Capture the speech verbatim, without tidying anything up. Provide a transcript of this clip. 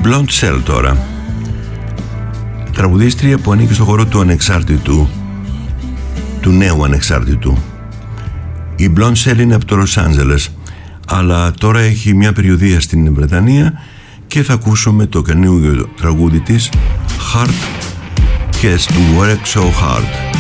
Blonde Shell τώρα, τραγουδίστρια που ανήκει στο χώρο του ανεξάρτητου, του νέου ανεξάρτητου. Η Blonde Shell είναι από το Λος Άντζελες, αλλά τώρα έχει μια περιοδεία στην Βρετανία και θα ακούσουμε το καινούργιο τραγούδι της Hard Gets to Work So Hard.